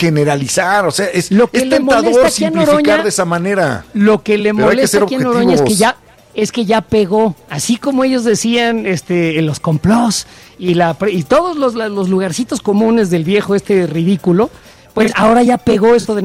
generalizar, o sea, es le molesta tentador aquí a simplificar Noroña, de esa manera. Lo que le Pero hay que molesta ser aquí a Noroña objetivos. es que ya pegó, así como ellos decían en los complós y todos los lugarcitos comunes del viejo ridículo, pues ahora ya pegó esto de